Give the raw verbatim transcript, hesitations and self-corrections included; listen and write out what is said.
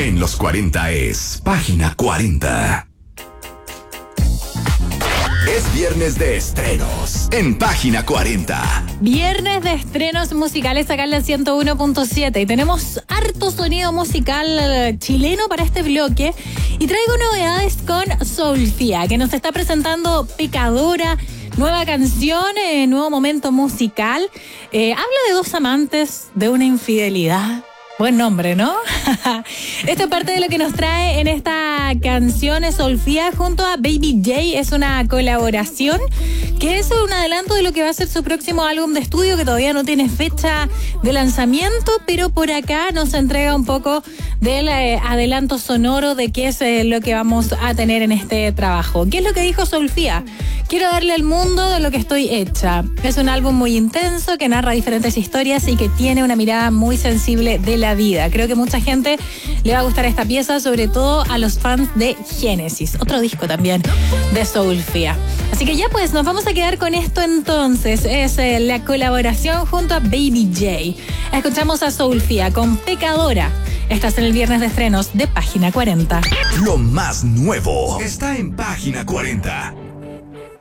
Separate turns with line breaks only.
en los cuarenta es Página cuarenta. Es viernes de estrenos en Página cuarenta.
Viernes de estrenos musicales acá en la ciento uno punto siete. Y tenemos harto sonido musical chileno para este bloque. Y traigo novedades con Soulfia, que nos está presentando Pecadora. Nueva canción, eh, nuevo momento musical. Eh, habla de dos amantes, de una infidelidad. Buen nombre, ¿no? Esto es parte de lo que nos trae en esta canción Soulfia junto a Baby J. Es una colaboración que es un adelanto de lo que va a ser su próximo álbum de estudio, que todavía no tiene fecha de lanzamiento, pero por acá nos entrega un poco del eh, adelanto sonoro de qué es eh, lo que vamos a tener en este trabajo. ¿Qué es lo que dijo Soulfia? Quiero darle al mundo de lo que estoy hecha. Es un álbum muy intenso que narra diferentes historias y que tiene una mirada muy sensible de la vida. Creo que mucha gente le va a gustar esta pieza, sobre todo a los fans de Génesis, otro disco también de Soulfia. Así que ya pues nos vamos a quedar con esto entonces. Es eh, la colaboración junto a Baby J. Escuchamos a Soulfia con Pecadora. Estás en el viernes de estrenos de Página cuarenta.
Lo más nuevo está en Página cuarenta.